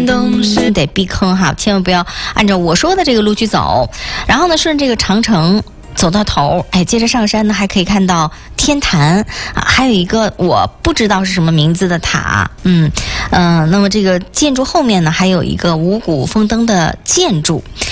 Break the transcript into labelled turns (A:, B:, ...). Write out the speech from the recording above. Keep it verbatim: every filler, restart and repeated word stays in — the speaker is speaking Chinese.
A: 东是得避坑哈，千万不要按照我说的这个路去走。然后呢，顺这个长城走到头，哎，接着上山呢，还可以看到天坛啊，还有一个我不知道是什么名字的塔，嗯嗯、呃，那么这个建筑后面呢，还有一个五谷丰登的建筑。